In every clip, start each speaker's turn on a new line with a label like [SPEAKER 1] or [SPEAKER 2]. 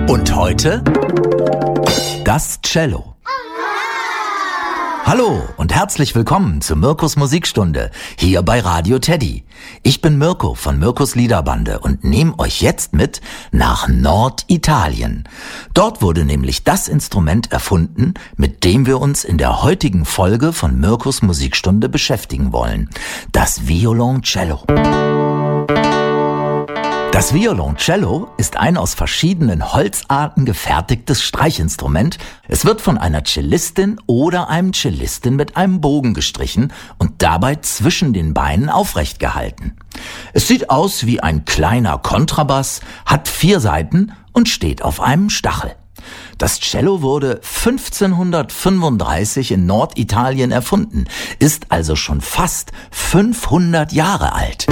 [SPEAKER 1] Und heute das Cello. Hallo und herzlich willkommen zu Mirkos Musikstunde hier bei Radio Teddy. Ich bin Mirko von Mirkos Liederbande und nehme euch jetzt mit nach Norditalien. Dort wurde nämlich das Instrument erfunden, mit dem wir uns in der heutigen Folge von Mirkos Musikstunde beschäftigen wollen. Das Violoncello. Das Violoncello ist ein aus verschiedenen Holzarten gefertigtes Streichinstrument. Es wird von einer Cellistin oder einem Cellisten mit einem Bogen gestrichen und dabei zwischen den Beinen aufrecht gehalten. Es sieht aus wie ein kleiner Kontrabass, hat 4 Saiten und steht auf einem Stachel. Das Cello wurde 1535 in Norditalien erfunden, ist also schon fast 500 Jahre alt.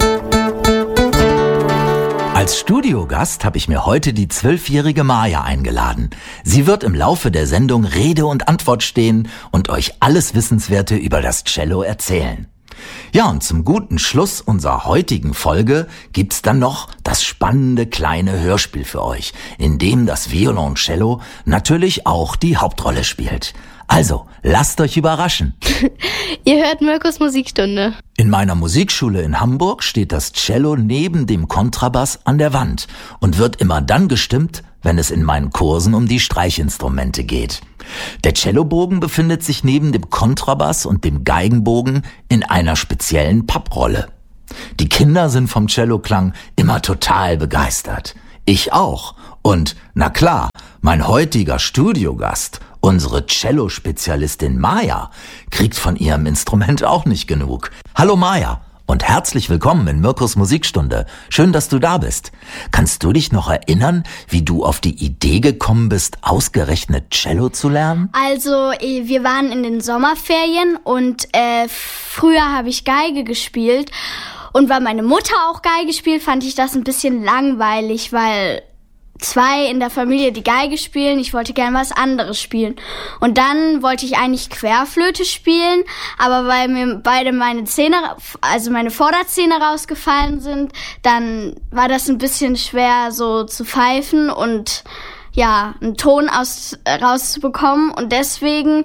[SPEAKER 1] Als Studiogast habe ich mir heute die 12-jährige Maja eingeladen. Sie wird im Laufe der Sendung Rede und Antwort stehen und euch alles Wissenswerte über das Cello erzählen. Ja, und zum guten Schluss unserer heutigen Folge gibt's dann noch das spannende kleine Hörspiel für euch, in dem das Violoncello natürlich auch die Hauptrolle spielt. Also, lasst euch überraschen.
[SPEAKER 2] Ihr hört Mirkos Musikstunde.
[SPEAKER 1] In meiner Musikschule in Hamburg steht das Cello neben dem Kontrabass an der Wand und wird immer dann gestimmt, wenn es in meinen Kursen um die Streichinstrumente geht. Der Cellobogen befindet sich neben dem Kontrabass und dem Geigenbogen in einer speziellen Papprolle. Die Kinder sind vom Celloklang immer total begeistert. Ich auch. Und, na klar, mein heutiger Studiogast, unsere Cello-Spezialistin Maja, kriegt von ihrem Instrument auch nicht genug. Hallo Maja und herzlich willkommen in Mirkos Musikstunde. Schön, dass du da bist. Kannst du dich noch erinnern, wie du auf die Idee gekommen bist, ausgerechnet Cello zu lernen?
[SPEAKER 3] Also, wir waren in den Sommerferien und früher habe ich Geige gespielt. Und weil meine Mutter auch Geige spielt, fand ich das ein bisschen langweilig, weil 2 in der Familie die Geige spielen, ich wollte gerne was anderes spielen. Und dann wollte ich eigentlich Querflöte spielen, aber weil mir beide meine Vorderzähne rausgefallen sind, dann war das ein bisschen schwer so zu pfeifen und ja, einen Ton rauszubekommen. Und deswegen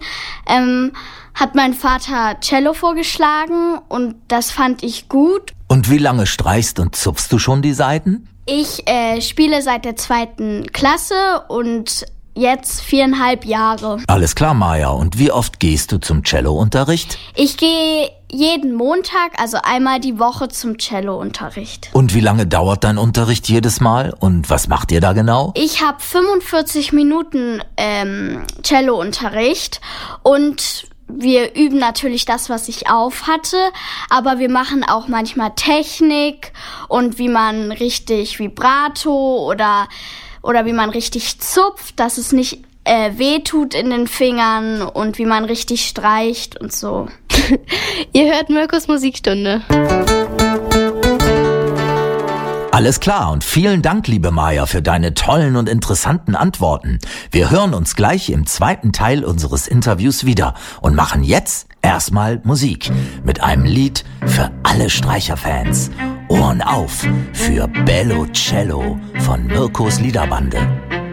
[SPEAKER 3] hat mein Vater Cello vorgeschlagen und das fand ich gut.
[SPEAKER 1] Und wie lange streichst und zupfst du schon die Saiten?
[SPEAKER 3] Ich spiele seit der 2. Klasse und jetzt 4,5 Jahre.
[SPEAKER 1] Alles klar, Maja. Und wie oft gehst du zum Cello-Unterricht?
[SPEAKER 3] Ich gehe jeden Montag, also einmal die Woche zum Cello-Unterricht.
[SPEAKER 1] Und wie lange dauert dein Unterricht jedes Mal? Und was macht ihr da genau?
[SPEAKER 3] Ich habe 45 Minuten Cello-Unterricht und wir üben natürlich das, was ich auf hatte, aber wir machen auch manchmal Technik und wie man richtig Vibrato oder wie man richtig zupft, dass es nicht wehtut in den Fingern und wie man richtig streicht und so.
[SPEAKER 2] Ihr hört Mirkos Musikstunde.
[SPEAKER 1] Alles klar und vielen Dank, liebe Maja, für deine tollen und interessanten Antworten. Wir hören uns gleich im 2. Teil unseres Interviews wieder und machen jetzt erstmal Musik mit einem Lied für alle Streicherfans. Ohren auf für Bello Cello von Mirkos Liederbande.